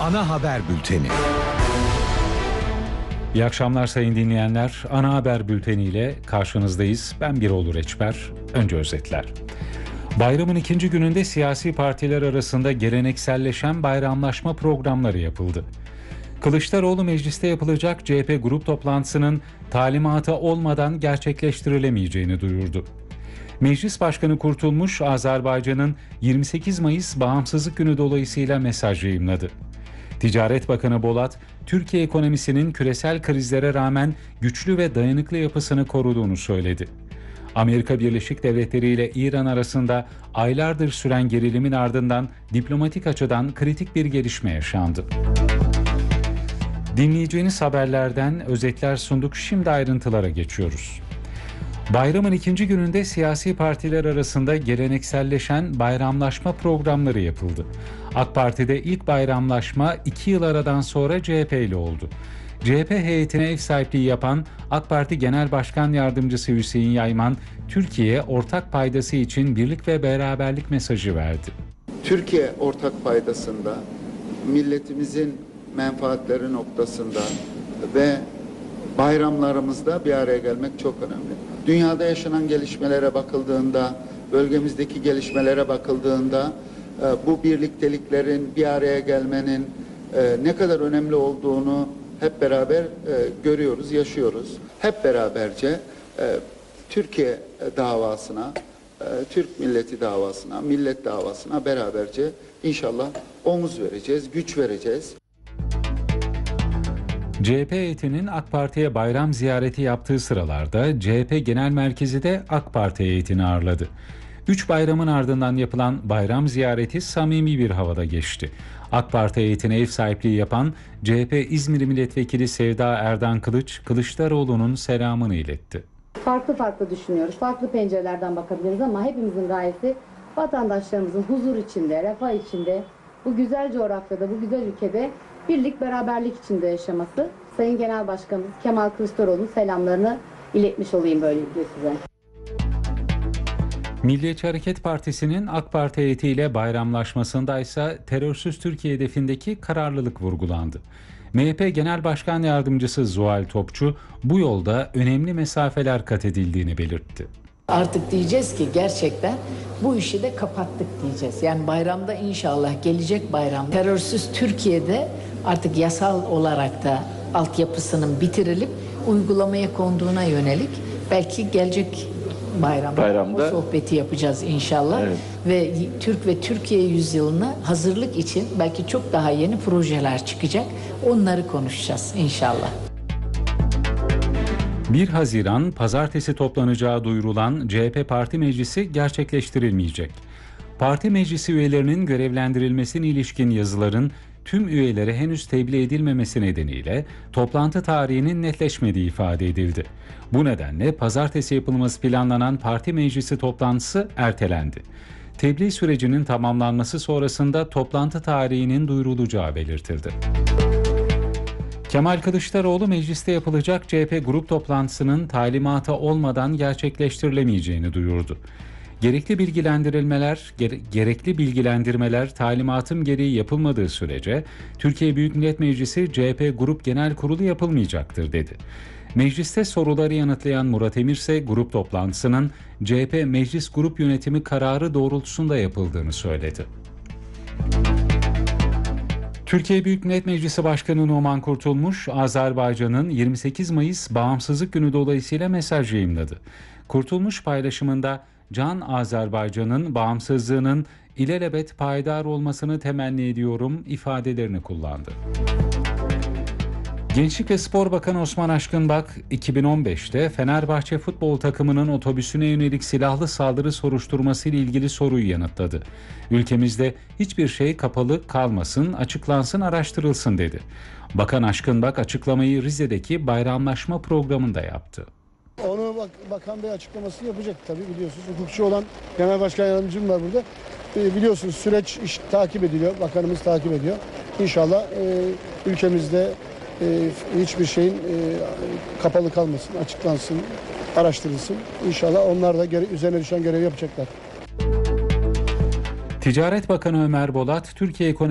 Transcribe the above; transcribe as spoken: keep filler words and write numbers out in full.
Ana Haber Bülteni. İyi akşamlar sayın dinleyenler. Ana Haber Bülteni ile karşınızdayız. Ben Birol Reçber. Önce özetler. Bayramın ikinci gününde siyasi partiler arasında gelenekselleşen bayramlaşma programları yapıldı. Kılıçdaroğlu mecliste yapılacak C H P grup toplantısının talimatı olmadan gerçekleştirilemeyeceğini duyurdu. Meclis Başkanı Kurtulmuş, Azerbaycan'ın yirmi sekiz Mayıs Bağımsızlık Günü dolayısıyla mesaj yayımladı. Ticaret Bakanı Bolat, Türkiye ekonomisinin küresel krizlere rağmen güçlü ve dayanıklı yapısını koruduğunu söyledi. Amerika Birleşik Devletleri ile İran arasında aylardır süren gerilimin ardından diplomatik açıdan kritik bir gelişme yaşandı. Dinleyeceğiniz haberlerden özetler sunduk, şimdi ayrıntılara geçiyoruz. Bayramın ikinci gününde siyasi partiler arasında gelenekselleşen bayramlaşma programları yapıldı. AK Parti'de ilk bayramlaşma iki yıl aradan sonra C H P ile oldu. C H P heyetine ev sahipliği yapan AK Parti Genel Başkan Yardımcısı Hüseyin Yayman, Türkiye ortak paydası için birlik ve beraberlik mesajı verdi. Türkiye ortak paydasında, milletimizin menfaatleri noktasında ve bayramlarımızda bir araya gelmek çok önemli. Dünyada yaşanan gelişmelere bakıldığında, bölgemizdeki gelişmelere bakıldığında bu birlikteliklerin, bir araya gelmenin ne kadar önemli olduğunu hep beraber görüyoruz, yaşıyoruz. Hep beraberce Türkiye davasına, Türk milleti davasına, millet davasına beraberce inşallah omuz vereceğiz, güç vereceğiz. C H P heyetinin AK Parti'ye bayram ziyareti yaptığı sıralarda C H P Genel Merkezi de AK Parti heyetini ağırladı. Üç bayramın ardından yapılan bayram ziyareti samimi bir havada geçti. AK Parti heyetine ev sahipliği yapan C H P İzmir Milletvekili Sevda Erdan Kılıç, Kılıçdaroğlu'nun selamını iletti. Farklı farklı düşünüyoruz, farklı pencerelerden bakabiliriz ama hepimizin gayesi vatandaşlarımızın huzur içinde, refah içinde, bu güzel coğrafyada, bu güzel ülkede birlik, beraberlik içinde yaşaması. Sayın Genel Başkanımız Kemal Kılıçdaroğlu'nun selamlarını iletmiş olayım böylelikle size. Milliyetçi Hareket Partisi'nin AK Parti heyetiyle bayramlaşmasında ise terörsüz Türkiye hedefindeki kararlılık vurgulandı. M H P Genel Başkan Yardımcısı Zuhal Topçu bu yolda önemli mesafeler kat edildiğini belirtti. Artık diyeceğiz ki gerçekten bu işi de kapattık diyeceğiz. Yani bayramda inşallah gelecek bayram terörsüz Türkiye'de artık yasal olarak da altyapısının bitirilip uygulamaya konduğuna yönelik belki gelecek bayramda, bayramda o sohbeti yapacağız inşallah. Evet. Ve Türk ve Türkiye yüzyılına hazırlık için belki çok daha yeni projeler çıkacak. Onları konuşacağız inşallah. bir Haziran Pazartesi toplanacağı duyurulan C H P Parti Meclisi gerçekleştirilmeyecek. Parti meclisi üyelerinin görevlendirilmesine ilişkin yazıların tüm üyelere henüz tebliğ edilmemesi nedeniyle toplantı tarihinin netleşmediği ifade edildi. Bu nedenle pazartesi yapılması planlanan parti meclisi toplantısı ertelendi. Tebliğ sürecinin tamamlanması sonrasında toplantı tarihinin duyurulacağı belirtildi. Kemal Kılıçdaroğlu mecliste yapılacak C H P grup toplantısının talimatı olmadan gerçekleştirilemeyeceğini duyurdu. Gerekli bilgilendirilmeler, gere, gerekli bilgilendirmeler talimatım gereği yapılmadığı sürece Türkiye Büyük Millet Meclisi C H P Grup Genel Kurulu yapılmayacaktır dedi. Mecliste soruları yanıtlayan Murat Emir ise grup toplantısının C H P Meclis Grup Yönetimi kararı doğrultusunda yapıldığını söyledi. Türkiye Büyük Millet Meclisi Başkanı Numan Kurtulmuş, Azerbaycan'ın yirmi sekiz Mayıs Bağımsızlık Günü dolayısıyla mesaj yayımladı. Kurtulmuş paylaşımında Can Azerbaycan'ın bağımsızlığının ilelebet payidar olmasını temenni ediyorum ifadelerini kullandı. Gençlik ve Spor Bakanı Osman Aşkınbak, iki bin on beşte Fenerbahçe futbol takımının otobüsüne yönelik silahlı saldırı soruşturması ile ilgili soruyu yanıtladı. Ülkemizde hiçbir şey kapalı kalmasın, açıklansın, araştırılsın dedi. Bakan Aşkınbak açıklamayı Rize'deki bayramlaşma programında yaptı. Onu bak, Bakan Bey açıklamasını yapacak tabii, biliyorsunuz. Hukukçu olan Genel Başkan Yardımcım var burada. E, biliyorsunuz süreç iş, takip ediliyor. Bakanımız takip ediyor. İnşallah e, ülkemizde e, hiçbir şeyin e, kapalı kalmasın, açıklansın, araştırılsın. İnşallah onlar da gere- üzerine düşen görevi yapacaklar. Ticaret Bakanı Ömer Bolat, Türkiye ekonomisi